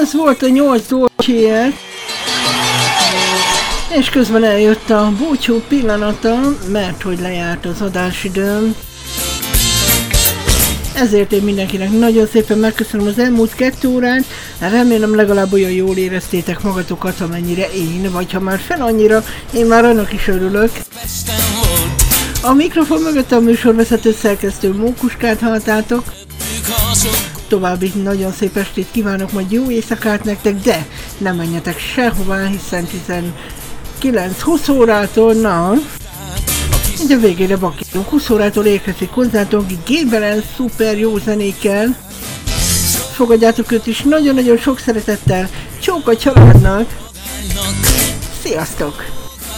Ez volt a 8 dolcsiek, és közben eljött a búcsú pillanata, mert hogy lejárt az adásidőm. Ezért én mindenkinek nagyon szépen megköszönöm az elmúlt 2 órát, remélem legalább olyan jól éreztétek magatokat, amennyire én, vagy ha már fel annyira, én már annak is örülök. A mikrofon mögött a műsorvezető szerkesztő Mókuskát hallottátok. További nagyon szép estét kívánok, majd jó éjszakát nektek, de nem menjetek sehová, hiszen 19-20 órától, így a végére bakítunk. 20 órától érkezik hozzátok Gabriel szuper jó zenékkel. Fogadjátok őt is nagyon-nagyon sok szeretettel. Csók a családnak. Sziasztok!